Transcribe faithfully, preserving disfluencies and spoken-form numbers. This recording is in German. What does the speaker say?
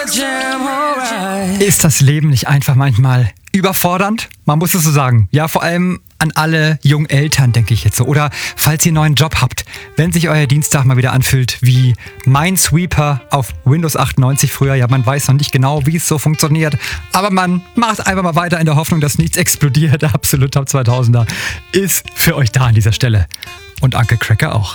Ist das Leben nicht einfach manchmal überfordernd? Man muss es so sagen. Ja, vor allem an alle jungen Eltern, denke ich jetzt so. Oder falls ihr einen neuen Job habt, wenn sich euer Dienstag mal wieder anfühlt wie Minesweeper auf Windows achtundneunzig früher. Ja, man weiß noch nicht genau, wie es so funktioniert. Aber man macht einfach mal weiter in der Hoffnung, dass nichts explodiert. Der absolute Top zweitausender ist für euch da an dieser Stelle. Und Uncle Cracker auch.